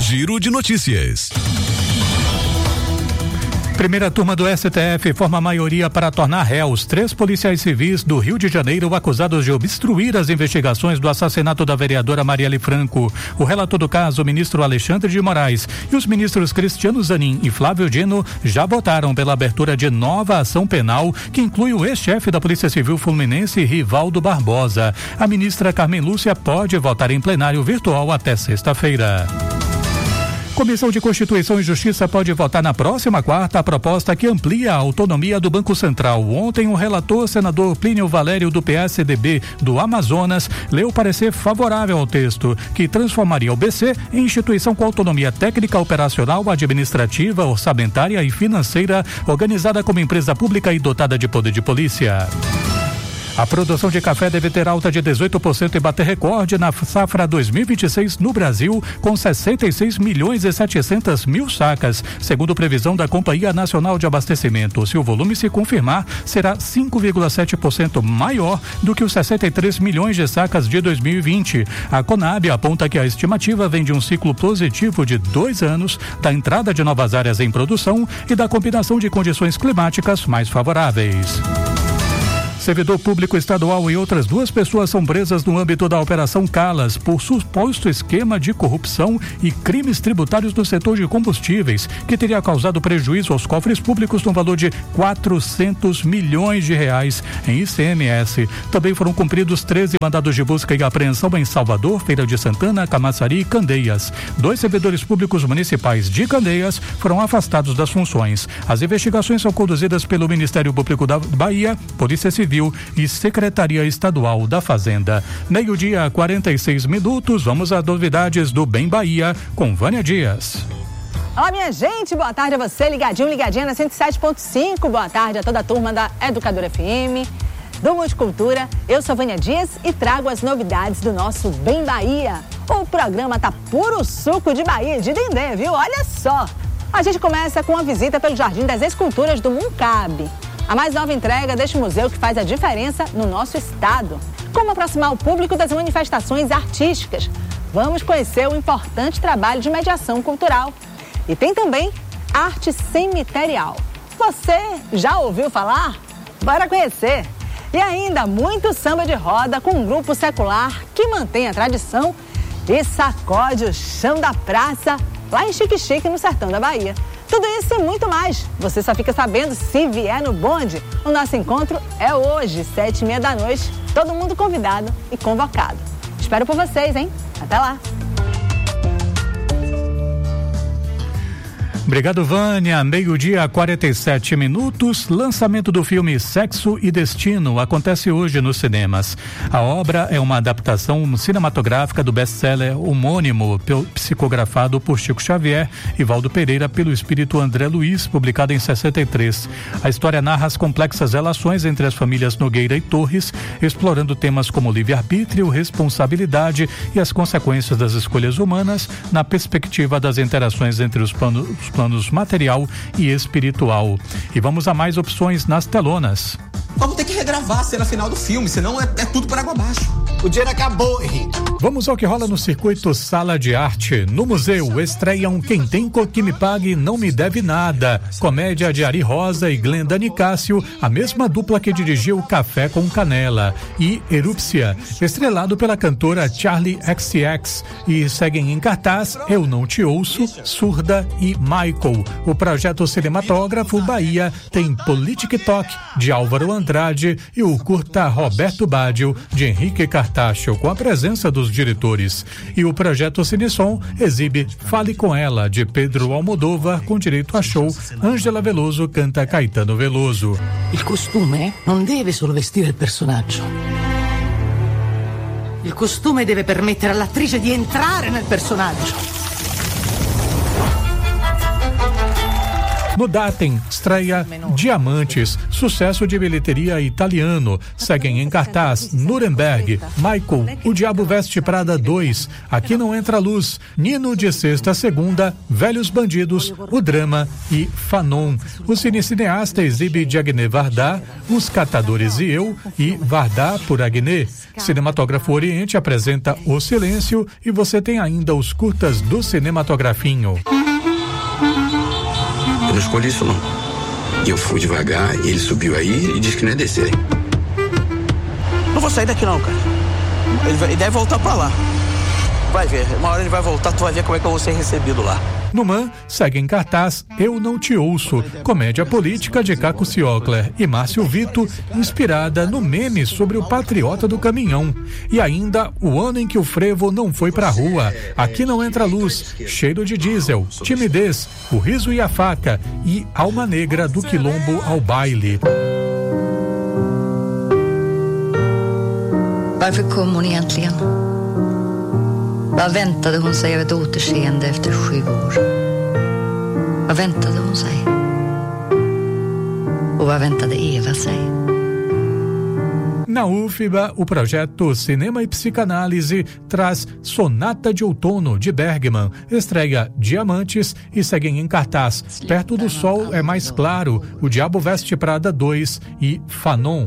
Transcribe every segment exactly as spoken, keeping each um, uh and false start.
Giro de Notícias. Primeira turma do S T F forma maioria para tornar réus três policiais civis do Rio de Janeiro acusados de obstruir as investigações do assassinato da vereadora Marielle Franco. O relator do caso, o ministro Alexandre de Moraes, e os ministros Cristiano Zanin e Flávio Dino já votaram pela abertura de nova ação penal que inclui o ex-chefe da Polícia Civil Fluminense, Rivaldo Barbosa. A ministra Carmen Lúcia pode votar em plenário virtual até sexta-feira. Comissão de Constituição e Justiça pode votar na próxima quarta a proposta que amplia a autonomia do Banco Central. Ontem, o relator, senador Plínio Valério, do P S D B do Amazonas, leu parecer favorável ao texto, que transformaria o B C em instituição com autonomia técnica, operacional, administrativa, orçamentária e financeira, organizada como empresa pública e dotada de poder de polícia. A produção de café deve ter alta de dezoito por cento e bater recorde na safra dois mil e vinte e seis no Brasil, com sessenta e seis milhões e setecentas mil sacas, segundo previsão da Companhia Nacional de Abastecimento. Se o volume se confirmar, será cinco vírgula sete por cento maior do que os sessenta e três milhões de sacas de dois mil e vinte. A Conab aponta que a estimativa vem de um ciclo positivo de dois anos, da entrada de novas áreas em produção e da combinação de condições climáticas mais favoráveis. Servidor público estadual e outras duas pessoas são presas no âmbito da Operação Calas por suposto esquema de corrupção e crimes tributários no setor de combustíveis, que teria causado prejuízo aos cofres públicos no valor de quatrocentos milhões de reais em I C M S. Também foram cumpridos treze mandados de busca e apreensão em Salvador, Feira de Santana, Camaçari e Candeias. Dois servidores públicos municipais de Candeias foram afastados das funções. As investigações são conduzidas pelo Ministério Público da Bahia, Polícia Civil e Secretaria Estadual da Fazenda. Meio-dia, quarenta e seis minutos. Vamos a novidades do Bem Bahia com Vânia Dias. Olá, minha gente, boa tarde a você, ligadinho, ligadinha na cento e sete ponto cinco. Boa tarde a toda a turma da Educadora F M, do Multicultura. Eu sou Vânia Dias e trago as novidades do nosso Bem Bahia. O programa tá puro suco de Bahia, de dendê, viu? Olha só. A gente começa com uma visita pelo Jardim das Esculturas do Muncab. A mais nova entrega deste museu que faz a diferença no nosso estado. Como aproximar o público das manifestações artísticas? Vamos conhecer o importante trabalho de mediação cultural. E tem também arte cemiterial. Você já ouviu falar? Bora conhecer! E ainda muito samba de roda com um grupo secular que mantém a tradição e sacode o chão da praça lá em Xique-Xique, no sertão da Bahia. Tudo isso e muito mais, você só fica sabendo se vier no bonde. O nosso encontro é hoje, sete e meia da noite, todo mundo convidado e convocado. Espero por vocês, hein? Até lá! Obrigado, Vânia. Meio-dia, quarenta e sete minutos. Lançamento do filme Sexo e Destino acontece hoje nos cinemas. A obra é uma adaptação cinematográfica do best-seller homônimo, psicografado por Chico Xavier e Valdo Pereira pelo espírito André Luiz, publicado em sessenta e três. A história narra as complexas relações entre as famílias Nogueira e Torres, explorando temas como livre-arbítrio, responsabilidade e as consequências das escolhas humanas na perspectiva das interações entre os planos planos material e espiritual. E vamos a mais opções nas telonas. Vamos ter que regravar a cena final do filme, senão é, é tudo por água abaixo. O dinheiro acabou, Henrique. Vamos ao que rola no circuito Sala de Arte. No museu estreiam Quem Tem Que Me Pague Não Me Deve Nada. Comédia de Ari Rosa e Glenda Nicásio, a mesma dupla que dirigiu Café com Canela. E Erupcia, estrelado pela cantora Charli X X. E seguem em cartaz Eu Não Te Ouço, Surda e Michael. O projeto cinematógrafo Bahia tem Politic Talk, de Álvaro Andrade, e o curta Roberto Baggio, de Henrique Cartacho, com a presença dos diretores. E o projeto Cinesom exibe Fale Com Ela, de Pedro Almodóvar, com direito a show. Ângela Veloso canta Caetano Veloso. Il costume non deve solo vestire il personaggio. Il costume deve permettere all'attrice di entrare nel personaggio. No Datem, estreia Diamantes, sucesso de bilheteria italiano. Seguem em cartaz Nuremberg, Michael, O Diabo Veste Prada dois, Aqui Não Entra Luz, Nino de Sexta a Segunda, Velhos Bandidos, O Drama e Fanon. O cinecineasta exibe de Agnès Varda, Os Catadores e Eu e Varda por Agnès. Cinematógrafo Oriente apresenta O Silêncio e você tem ainda os curtas do Cinematografinho. Eu não escolhi isso não. Eu fui devagar, ele subiu aí e disse que não ia descer. Não vou sair daqui não, cara. Ele, vai, ele deve voltar pra lá. Vai ver, uma hora ele vai voltar, tu vai ver como é que eu vou ser recebido lá. No Man, segue em cartaz Eu Não Te Ouço, comédia política de Caco Ciocler e Márcio Vito, inspirada no meme sobre o patriota do caminhão. E ainda O Ano em que o Frevo Não Foi Pra Rua, Aqui Não Entra Luz, Cheiro de Diesel, Timidez, O Riso e a Faca e Alma Negra do Quilombo ao Baile. Varför kom hon egentligen? Vad väntade hon sig av ett återseende efter sju år? Vad väntade hon sig? Och vad väntade Eva sig? Na U F B A, o projeto Cinema e Psicanálise traz Sonata de Outono, de Bergman, estreia Diamantes e seguem em cartaz Perto do Sol é Mais Claro, O Diabo Veste Prada dois e Fanon.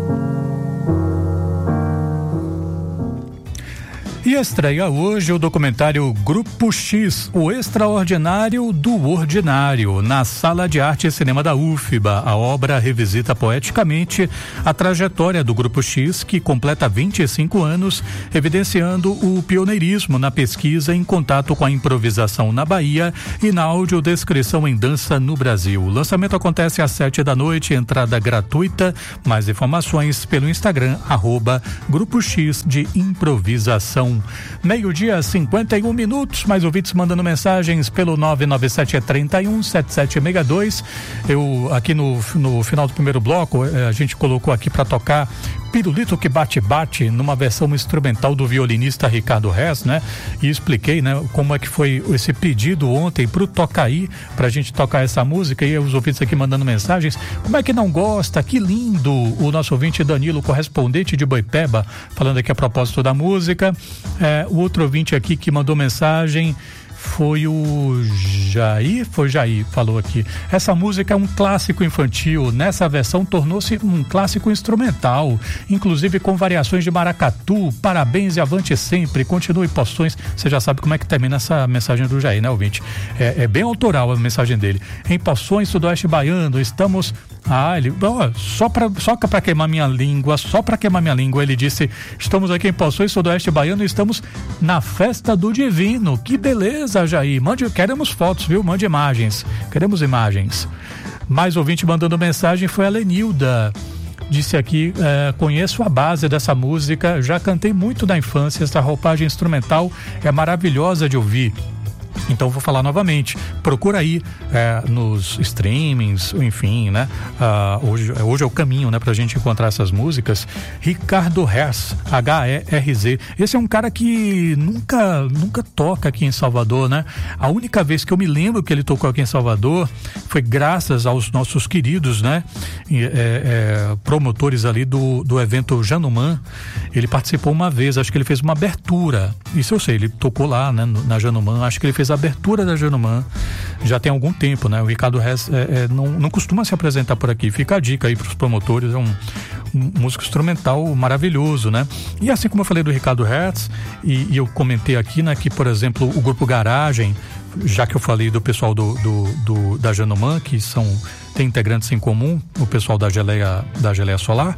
E estreia hoje o documentário Grupo X, o extraordinário do ordinário, na Sala de Arte e Cinema da U F B A. A obra revisita poeticamente a trajetória do Grupo X, que completa vinte e cinco anos, evidenciando o pioneirismo na pesquisa em contato com a improvisação na Bahia e na audiodescrição em dança no Brasil. O lançamento acontece às sete da noite, entrada gratuita. Mais informações pelo Instagram, arroba Grupo X de Improvisação. Meio-dia, cinquenta e um minutos, mais ouvintes mandando mensagens pelo nove nove sete três um sete sete seis dois. Eu, aqui no, no final do primeiro bloco, a gente colocou aqui para tocar Pirulito que Bate Bate, numa versão instrumental do violinista Ricardo Hess, né? E expliquei, né, como é que foi esse pedido ontem pro Tocaí, pra gente tocar essa música, e os ouvintes aqui mandando mensagens. Como é que não gosta? Que lindo! O nosso ouvinte Danilo, correspondente de Boipeba, falando aqui a propósito da música. É, o outro ouvinte aqui que mandou mensagem foi o Jair, foi Jair, falou aqui. Essa música é um clássico infantil, nessa versão tornou-se um clássico instrumental, inclusive com variações de maracatu. Parabéns e avante sempre, continue poções. Você já sabe como é que termina essa mensagem do Jair, né, ouvinte? É, é bem autoral a mensagem dele. Em Poções, Sudoeste Baiano, estamos... Ah, ele, oh, só para só para queimar minha língua, só para queimar minha língua, ele disse: estamos aqui em Poções, Sudoeste Baiano, e estamos na Festa do Divino. Que beleza, Jair. Mande, queremos fotos, viu? Mande imagens. Queremos imagens. Mais ouvinte mandando mensagem foi a Lenilda. Disse aqui, é, conheço a base dessa música, já cantei muito na infância, essa roupagem instrumental é maravilhosa de ouvir. Então vou falar novamente, procura aí é, nos streamings, enfim, né? Uh, hoje, hoje é o caminho, né, pra gente encontrar essas músicas. Ricardo Hess, H E R Z. Esse é um cara que nunca, nunca toca aqui em Salvador, né? A única vez que eu me lembro que ele tocou aqui em Salvador foi graças aos nossos queridos, né? É, é, promotores ali do, do evento Januman. Ele participou uma vez, acho que ele fez uma abertura. Isso eu sei, ele tocou lá, né, na Januman. Acho que ele fez a abertura da Januman já tem algum tempo, né? O Ricardo Hess é, é, não, não costuma se apresentar por aqui. Fica a dica aí para os promotores, é um, um músico instrumental maravilhoso, né? E assim como eu falei do Ricardo Hess, e, e eu comentei aqui, né, que, por exemplo, o grupo Garagem, já que eu falei do pessoal do, do, do, da Januman, que são, tem integrantes em comum, o pessoal da Geleia, da Geleia Solar.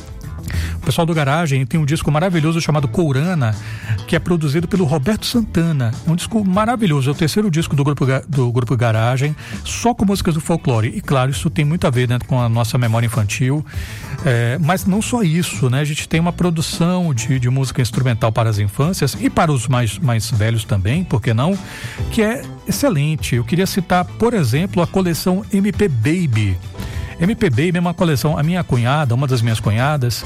O pessoal do Garagem tem um disco maravilhoso chamado Courana, que é produzido pelo Roberto Santana. É um disco maravilhoso, é o terceiro disco do grupo, do grupo Garagem, só com músicas do folclore. E claro, isso tem muito a ver, né, com a nossa memória infantil. É, mas não só isso, né? A gente tem uma produção de, de música instrumental para as infâncias e para os mais, mais velhos também, por que não? Que é excelente. Eu queria citar, por exemplo, a coleção M P Baby. M P Baby é uma coleção, a minha cunhada, uma das minhas cunhadas,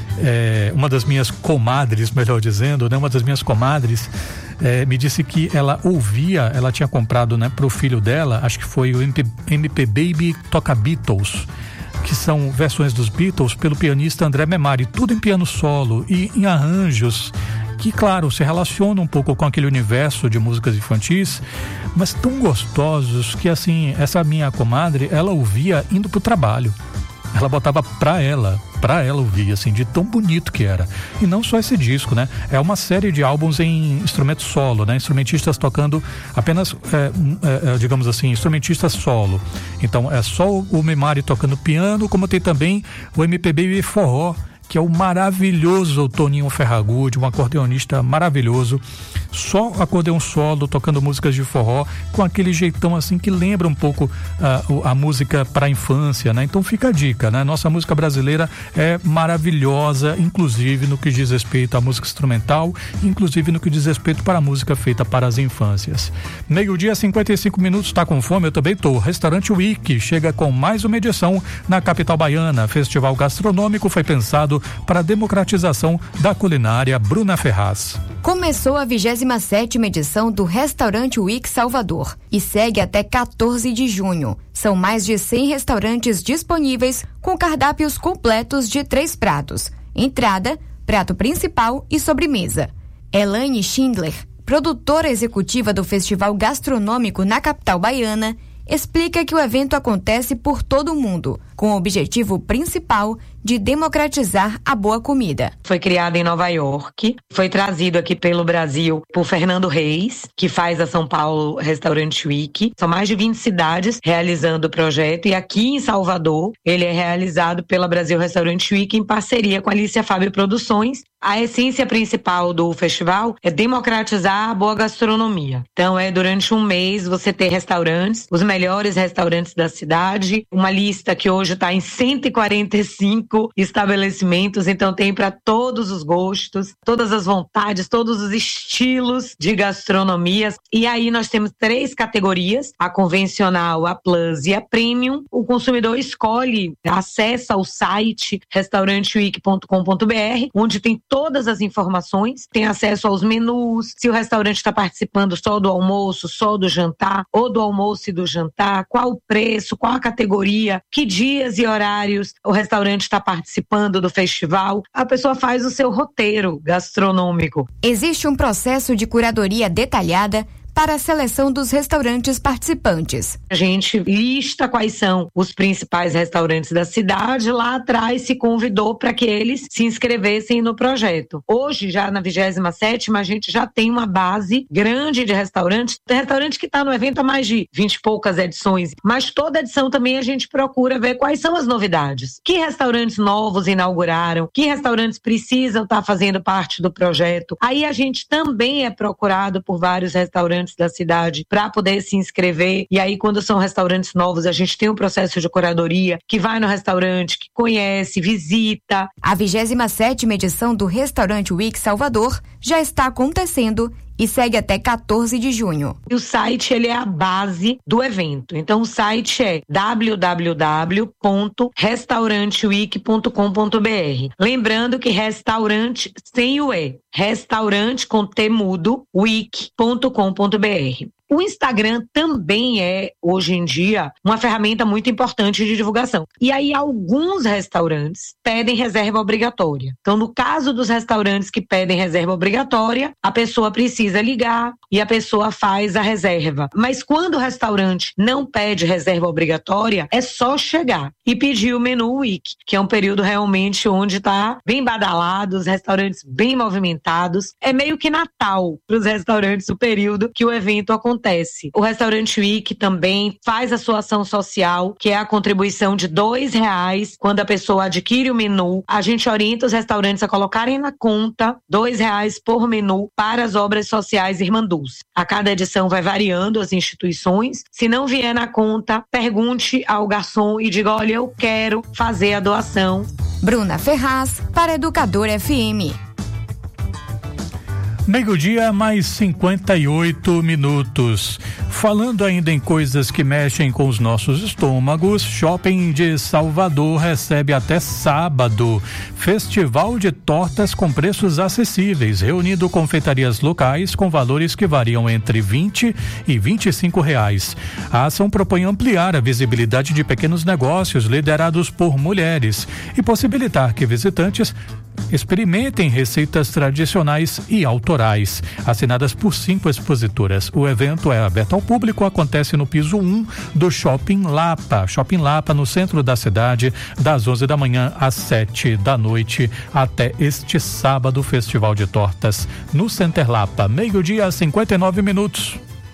é, uma das minhas comadres, melhor dizendo, né? Uma das minhas comadres é, me disse que ela ouvia, ela tinha comprado, né, pro filho dela, acho que foi o M P, M P Baby Toca Beatles, que são versões dos Beatles pelo pianista André Memari, tudo em piano solo e em arranjos que, claro, se relacionam um pouco com aquele universo de músicas infantis, mas tão gostosos que, assim, essa minha comadre, ela ouvia indo pro trabalho. Ela botava pra ela, pra ela ouvir, assim, de tão bonito que era. E não só esse disco, né? É uma série de álbuns em instrumento solo, né? Instrumentistas tocando apenas, é, é, digamos assim, instrumentistas solo. Então, é só o Memari tocando piano, como tem também o M P B Forró, que é o maravilhoso Toninho Ferragutti, um acordeonista maravilhoso, só acordeão solo, tocando músicas de forró, com aquele jeitão assim que lembra um pouco uh, a música para a infância, né? Então fica a dica, né? Nossa música brasileira é maravilhosa, inclusive no que diz respeito à música instrumental, inclusive no que diz respeito para a música feita para as infâncias. Meio-dia, cinquenta e cinco minutos, tá com fome? Eu também tô. Restaurante Week chega com mais uma edição na capital baiana. Festival gastronômico foi pensado para a democratização da culinária. Bruna Ferraz. Começou a vigésima sétima edição do Restaurante Week Salvador e segue até quatorze de junho. São mais de cem restaurantes disponíveis com cardápios completos de três pratos: entrada, prato principal e sobremesa. Elaine Schindler, produtora executiva do Festival Gastronômico na capital baiana, explica que o evento acontece por todo o mundo, com o objetivo principal de democratizar a boa comida. Foi criado em Nova York, foi trazido aqui pelo Brasil por Fernando Reis, que faz a São Paulo Restaurant Week. São mais de vinte cidades realizando o projeto, e aqui em Salvador ele é realizado pela Brasil Restaurant Week em parceria com a Alicia Fábio Produções. A essência principal do festival é democratizar a boa gastronomia. Então é durante um mês você ter restaurantes, os melhores restaurantes da cidade, uma lista que hoje está em cento e quarenta e cinco estabelecimentos, então tem para todos os gostos, todas as vontades, todos os estilos de gastronomias. E aí nós temos três categorias: a convencional, a plus e a premium. O consumidor escolhe, acessa o site restaurante week ponto com ponto b r, onde tem todas as informações, tem acesso aos menus, se o restaurante está participando só do almoço, só do jantar, ou do almoço e do jantar, qual o preço, qual a categoria, que dias e horários o restaurante está participando do festival. A pessoa faz o seu roteiro gastronômico. Existe um processo de curadoria detalhada para a seleção dos restaurantes participantes. A gente lista quais são os principais restaurantes da cidade. Lá atrás se convidou para que eles se inscrevessem no projeto. Hoje, já na vigésima sétima, a gente já tem uma base grande de restaurantes. Tem restaurante que está no evento há mais de vinte e poucas edições, mas toda edição também a gente procura ver quais são as novidades. Que restaurantes novos inauguraram, que restaurantes precisam estar tá fazendo parte do projeto. Aí a gente também é procurado por vários restaurantes da cidade para poder se inscrever, e aí quando são restaurantes novos a gente tem um processo de curadoria, que vai no restaurante, que conhece, visita. A vigésima sétima edição do Restaurante Week Salvador já está acontecendo e segue até quatorze de junho. E o site, ele é a base do evento. Então o site é w w w ponto restaurante week ponto com ponto b r. Lembrando que restaurante sem o E, restaurante com T mudo, week ponto com ponto b r. O Instagram também é, hoje em dia, uma ferramenta muito importante de divulgação. E aí, alguns restaurantes pedem reserva obrigatória. Então, no caso dos restaurantes que pedem reserva obrigatória, a pessoa precisa ligar e a pessoa faz a reserva. Mas quando o restaurante não pede reserva obrigatória, é só chegar e pedir o menu Week, que é um período realmente onde está bem badalado, os restaurantes bem movimentados. É meio que Natal para os restaurantes, o período que o evento acontece. Acontece. O Restaurante Week também faz a sua ação social, que é a contribuição de dois reais quando a pessoa adquire o menu. A gente orienta os restaurantes a colocarem na conta dois reais por menu para as obras sociais Irmanduz. A cada edição vai variando as instituições. Se não vier na conta, pergunte ao garçom e diga: olha, eu quero fazer a doação. Bruna Ferraz, para Educador F M. Meio-dia mais cinquenta e oito minutos. Falando ainda em coisas que mexem com os nossos estômagos, Shopping de Salvador recebe até sábado Festival de Tortas com preços acessíveis, reunindo confeitarias locais com valores que variam entre vinte e vinte e cinco reais. A ação propõe ampliar a visibilidade de pequenos negócios liderados por mulheres e possibilitar que visitantes experimentem receitas tradicionais e autorais, assinadas por cinco expositoras. O evento é aberto ao público, acontece no piso um do Shopping Lapa. Shopping Lapa, no centro da cidade, das onze da manhã às sete da noite, até este sábado, Festival de Tortas no Center Lapa. Meio-dia, cinquenta e nove minutos.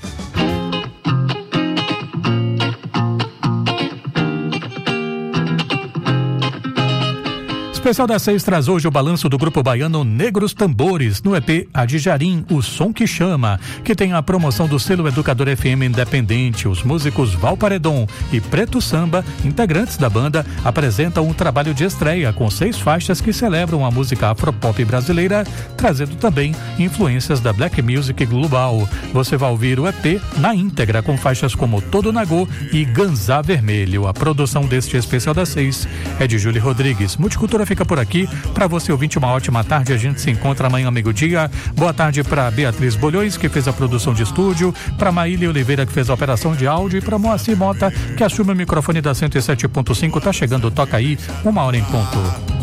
O Especial das Seis traz hoje o balanço do grupo baiano Negros Tambores, no E P Adijarim, O Som que Chama, que tem a promoção do selo Educador F M Independente. Os músicos Valparedon e Preto Samba, integrantes da banda, apresentam um trabalho de estreia com seis faixas que celebram a música afropop brasileira, trazendo também influências da black music global. Você vai ouvir o E P na íntegra, com faixas como Todo Nagô e Ganzá Vermelho. A produção deste Especial das Seis é de Júlio Rodrigues. Multicultura fica por aqui. Para você, ouvinte, uma ótima tarde. A gente se encontra amanhã, meio-dia. Boa tarde para Beatriz Bolhões, que fez a produção de estúdio, para Maília Oliveira, que fez a operação de áudio, e para Moacir Mota, que assume o microfone da cento e sete ponto cinco. Tá chegando, toca aí, uma hora em ponto.